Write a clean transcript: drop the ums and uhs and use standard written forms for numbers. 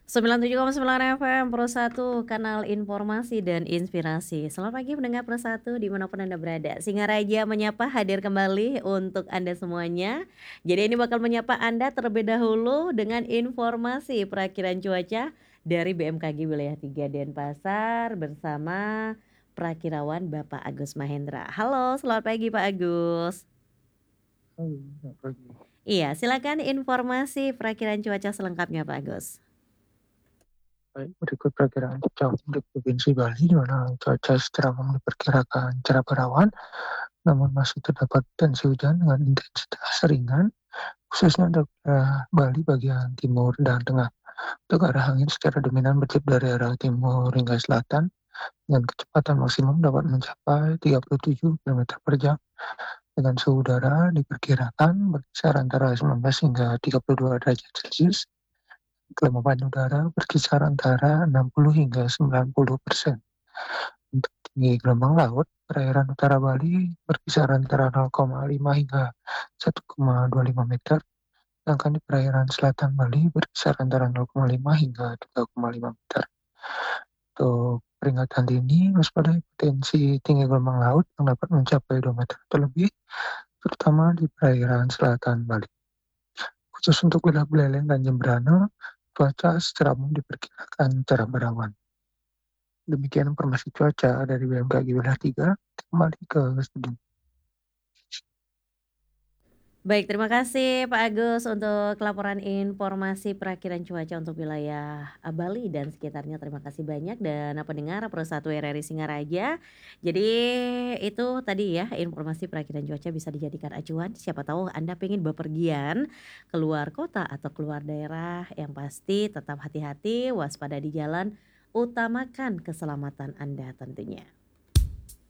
97,9 FM Pro 1, kanal informasi dan inspirasi. Selamat pagi pendengar Pro 1 dimanapun Anda berada. Singaraja menyapa hadir kembali untuk Anda semuanya. Jadi ini bakal menyapa Anda terlebih dahulu dengan informasi perakiraan cuaca dari BMKG Wilayah 3 Denpasar bersama Prakirawan Bapak Agus Mahendra. Halo, selamat pagi Pak Agus. Halo, selamat pagi. Iya, silakan informasi perakiraan cuaca selengkapnya Pak Agus. Baik, berikut perakiraan cuaca untuk Provinsi Bali, di mana cuaca secara umum diperkirakan cerah berawan, namun masih terdapat potensi hujan dengan intensitas ringan, khususnya untuk Bali bagian timur dan tengah. Untuk arah angin secara dominan bertiup dari arah timur hingga selatan, dengan kecepatan maksimum dapat mencapai 37 km per jam, dengan suhu udara diperkirakan berkisar antara 19 hingga 32 derajat Celcius. Kelembapan udara berkisar antara 60 hingga 90%. Untuk tinggi gelombang laut, perairan utara Bali berkisar antara 0,5 hingga 1,25 meter, sedangkan di perairan selatan Bali berkisar antara 0,5 hingga 3,5 meter. Untuk peringatan dini, waspadai potensi tinggi gelombang laut yang dapat mencapai 2 meter atau lebih, terutama di perairan selatan Bali. Khusus untuk wilayah Buleleng dan Jembrana, cuaca secara umum diperkirakan cerah berawan. Demikian informasi cuaca dari BMKG Wilayah 3. Kembali ke studio. Baik, terima kasih Pak Agus untuk laporan informasi perakiraan cuaca untuk wilayah Bali dan sekitarnya. Terima kasih banyak dan pendengar Pro 1 RRI Singaraja. Jadi itu tadi ya informasi perakiraan cuaca bisa dijadikan acuan. Siapa tahu Anda pengen bepergian keluar kota atau keluar daerah, yang pasti tetap hati-hati, waspada di jalan, utamakan keselamatan Anda tentunya.